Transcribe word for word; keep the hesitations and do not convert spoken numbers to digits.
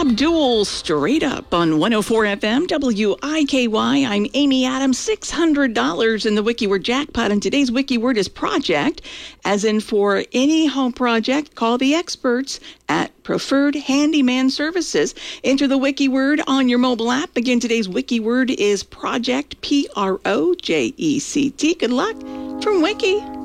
Duel straight up on one oh four F M W I K Y. I'm Amy Adams. six hundred dollars in the WikiWord jackpot, and today's WikiWord is project, as in for any home project, call the experts at Preferred Handyman Services. Enter the WikiWord on your mobile app. Again, today's WikiWord is project, P R O J E C T. Good luck from Wiki.